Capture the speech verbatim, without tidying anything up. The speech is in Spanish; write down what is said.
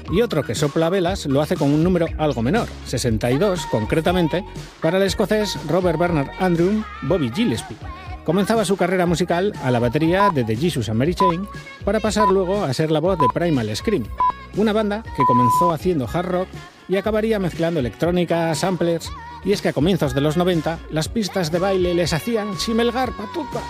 y otro que sopla velas lo hace con un número algo menor, sesenta y dos concretamente, para el escocés Robert Bernard Andrew Bobby Gillespie. Comenzaba su carrera musical a la batería de The Jesus and Mary Chain para pasar luego a ser la voz de Primal Scream, una banda que comenzó haciendo hard rock y acabaría mezclando electrónica, samplers, y es que a comienzos de los noventa las pistas de baile les hacían chimelgar patuca.